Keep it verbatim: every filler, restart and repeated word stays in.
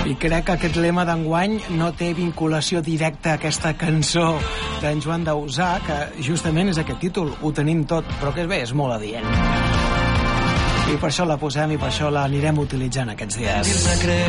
I crec que aquest lema d'enguany no té vinculació directa a aquesta cançó d'en Joan Dausà, que justament és aquest títol, Ho tenim tot, però que és bé, és molt adient. I per això la posem i per això l'anirem utilitzant aquests dies.